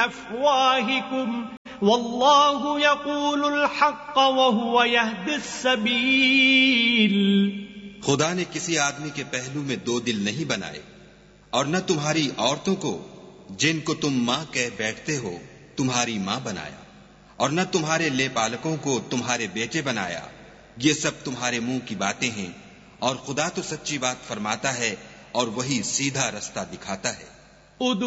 अफ़वाहिकुम वल्लाहु यक़ूलुल हक़्क़ व हुव यहदिस सबील। खुदा ने किसी आदमी के पहलू में दो दिल नहीं बनाए, और न तुम्हारी औरतों को जिनको तुम मां कह बैठते हो तुम्हारी मां बनाया, और न तुम्हारे लेपालकों को तुम्हारे बेटे बनाया। ये सब तुम्हारे मुंह की बातें हैं, और खुदा तो सच्ची बात फरमाता है और वही सीधा रास्ता दिखाता है।